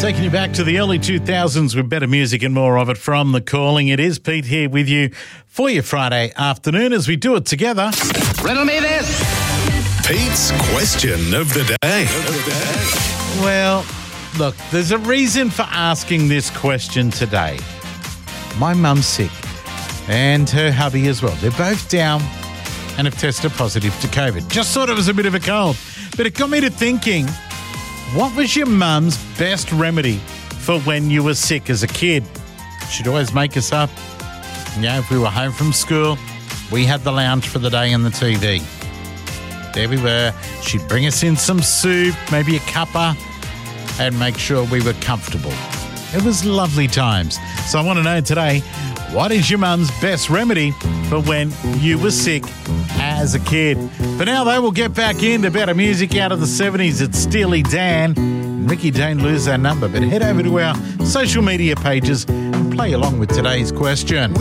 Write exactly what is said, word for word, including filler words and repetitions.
Taking you back to the early two thousands with better music and more of it from The Calling. It is Pete here with you for your Friday afternoon as we do it together. Riddle me this. Pete's question of the day. Well, look, there's a reason for asking this question today. My mum's sick and her hubby as well. They're both down and have tested positive to COVID. Just thought it was a bit of a cold, but it got me to thinking, what was your mum's best remedy for when you were sick as a kid? She'd always make us up. You know, if we were home from school, we had the lounge for the day and the T V. There we were. She'd bring us in some soup, maybe a cuppa, and make sure we were comfortable. It was lovely times. So I want to know today, what is your mum's best remedy for when you were sick as a kid? For now, though, we'll get back into better music out of the seventies. It's Steely Dan and Ricky Don't Lose Our Number. But head over to our social media pages and play along with today's question.